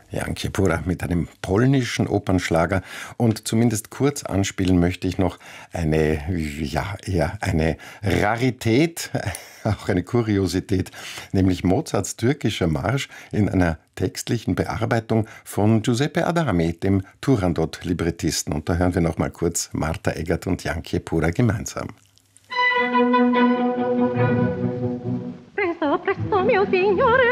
Jankie Pura mit einem polnischen Opernschlager. Und zumindest kurz anspielen möchte ich noch eine Rarität, auch eine Kuriosität, nämlich Mozarts türkischer Marsch in einer textlichen Bearbeitung von Giuseppe Adami, dem Turandot-Librettisten. Und da hören wir noch mal kurz Martha Eggert und Jankie Pura gemeinsam. Presto, presto, mio signore.